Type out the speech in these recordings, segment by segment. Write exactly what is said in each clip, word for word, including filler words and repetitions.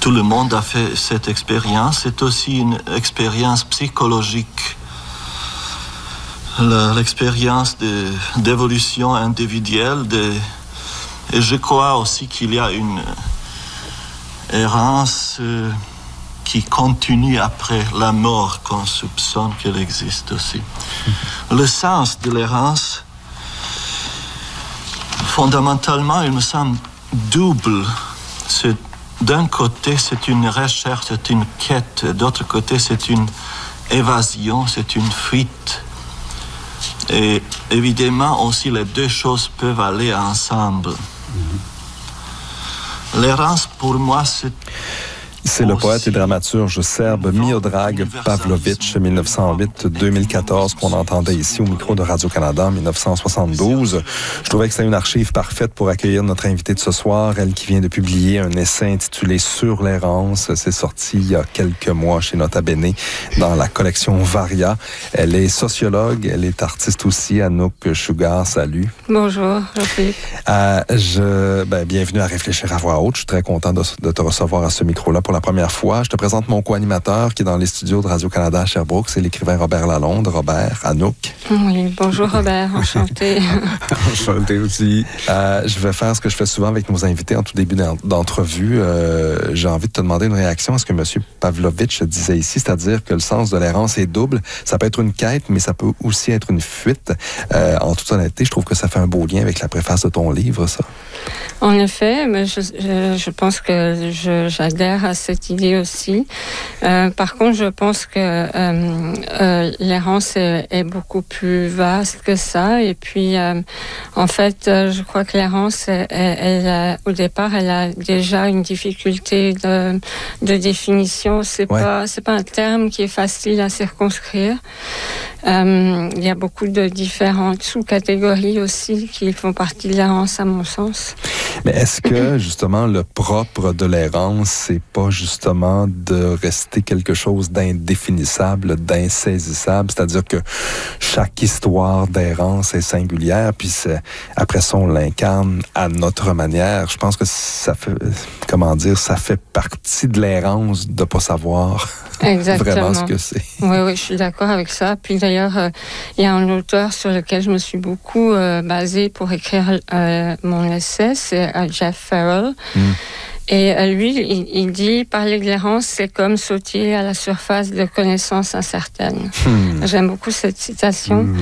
tout le monde a fait cette expérience. C'est aussi une expérience psychologique. La, l'expérience de, d'évolution individuelle. De, et je crois aussi qu'il y a une errance euh, qui continue après la mort, qu'on soupçonne qu'elle existe aussi. Le sens de l'errance, fondamentalement, il me semble double. C'est, d'un côté, c'est une recherche, c'est une quête. D'autre côté, c'est une évasion, c'est une fuite. Et évidemment, aussi, les deux choses peuvent aller ensemble. Mm-hmm. L'errance, pour moi, c'est... C'est le poète et dramaturge serbe Miodrag Pavlović, dix-neuf cent huit à deux mille quatorze, qu'on entendait ici au micro de Radio-Canada en dix-neuf cent soixante-douze. Je trouvais que c'était une archive parfaite pour accueillir notre invitée de ce soir, elle qui vient de publier un essai intitulé « Sur l'errance ». C'est sorti il y a quelques mois chez Nota Bene dans la collection Varia. Elle est sociologue, elle est artiste aussi. Anouk Sugar, salut. Bonjour, Jean-Philippe. Euh, je, ben, bienvenue à Réfléchir à voix haute. Je suis très content de, de te recevoir à ce micro-là pour la première fois. Je te présente mon co-animateur qui est dans les studios de Radio-Canada à Sherbrooke. C'est l'écrivain Robert Lalonde. Robert, Anouk. Oui, bonjour Robert, enchanté. Enchanté aussi. Euh, je vais faire ce que je fais souvent avec nos invités en tout début d'entrevue. Euh, j'ai envie de te demander une réaction à ce que M. Pavlović disait ici, c'est-à-dire que le sens de l'errance est double. Ça peut être une quête, mais ça peut aussi être une fuite. Euh, en toute honnêteté, je trouve que ça fait un beau lien avec la préface de ton livre, ça. En effet, mais je, je, je pense que je, j'adhère à cette idée aussi. Euh, par contre, je pense que euh, euh, l'errance est, est beaucoup plus vaste que ça. Et puis, euh, en fait, euh, je crois que l'errance, elle, elle a, au départ, elle a déjà une difficulté de, de définition. C'est ouais. pas, c'est pas un terme qui est facile à circonscrire. Euh, il y a beaucoup de différentes sous-catégories aussi qui font partie de l'errance, à mon sens. Mais est-ce que, justement, le propre de l'errance, c'est pas justement de rester quelque chose d'indéfinissable, d'insaisissable? C'est-à-dire que chaque histoire d'errance est singulière, puis c'est, après ça, on l'incarne à notre manière. Je pense que ça fait, comment dire, ça fait partie de l'errance de pas savoir vraiment ce que c'est. Oui, oui, je suis d'accord avec ça. Puis d'ailleurs, euh, il y a un auteur sur lequel je me suis beaucoup euh, basée pour écrire euh, mon essai, c'est euh, Jeff Farrell. Mm. Et euh, lui, il, il dit, parler de l'errance, c'est comme sauter à la surface de connaissances incertaines. Hmm. J'aime beaucoup cette citation. Hmm.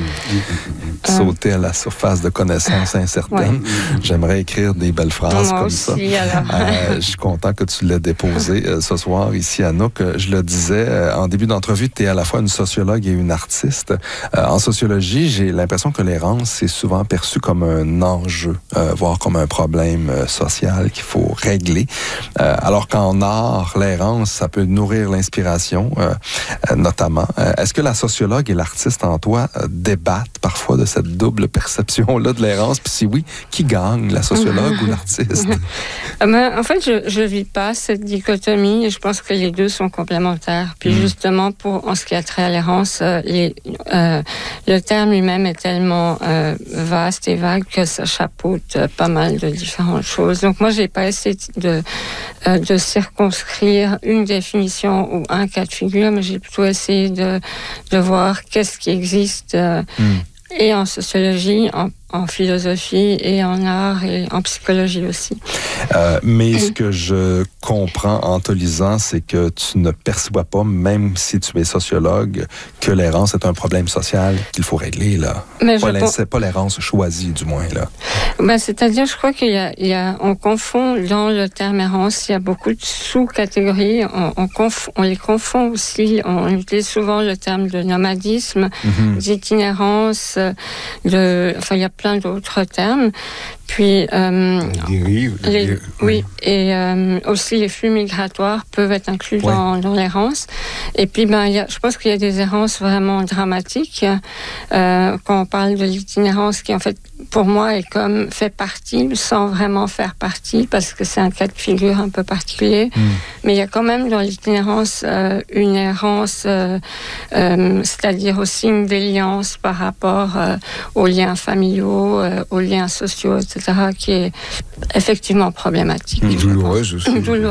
Euh, sauter à la surface de connaissances incertaines. Ouais. J'aimerais écrire des belles phrases Moi comme aussi, ça. Euh, je suis content que tu l'aies déposé euh, ce soir ici à Anouk. Je le disais, euh, en début d'entrevue, tu es à la fois une sociologue et une artiste. Euh, en sociologie, j'ai l'impression que l'errance, c'est souvent perçu comme un enjeu, euh, voire comme un problème euh, social qu'il faut régler. Euh, alors qu'en art, l'errance, ça peut nourrir l'inspiration, euh, euh, notamment. Euh, est-ce que la sociologue et l'artiste en toi euh, débattent parfois de cette double perception-là de l'errance? Puis si oui, qui gagne, la sociologue ou l'artiste? Ben, en fait, je ne vis pas cette dichotomie et je pense que les deux sont complémentaires. Puis mmh. justement, pour, en ce qui a trait à l'errance, euh, les, euh, le terme lui-même est tellement euh, vaste et vague que ça chapeaute euh, pas mal de différentes choses. Donc moi, j'ai pas essayé de Euh, de circonscrire une définition ou un cas de figure, mais j'ai plutôt essayé de, de voir qu'est-ce qui existe euh, mm. et en sociologie, en, en philosophie et en art et en psychologie aussi. Euh, mais ce que je comprends en te lisant, c'est que tu ne perçois pas, même si tu es sociologue, que l'errance est un problème social qu'il faut régler, là. Mais pas, je... C'est pas l'errance choisie, du moins, là. Ben, c'est-à-dire, je crois qu'il y a, il y a, on confond dans le terme errance, il y a beaucoup de sous-catégories. On, on, conf, on les confond aussi. On utilise souvent le terme de nomadisme, mm-hmm. d'itinérance, de, enfin, il y a plein d'autres termes. Puis, euh, dérive, les, dérive, oui, et euh, aussi les flux migratoires peuvent être inclus ouais. dans, dans l'errance. Et puis, ben, il y a, je pense qu'il y a des errances vraiment dramatiques. Euh, quand on parle de l'itinérance, qui en fait, pour moi, est comme fait partie, sans vraiment faire partie, parce que c'est un cas de figure un peu particulier. Mm. Mais il y a quand même dans l'itinérance euh, une errance, euh, euh, c'est-à-dire aussi une déliance par rapport euh, aux liens familiaux, euh, aux liens sociaux, et cetera, qui est effectivement problématique. Douloureuse aussi. Douloureuse.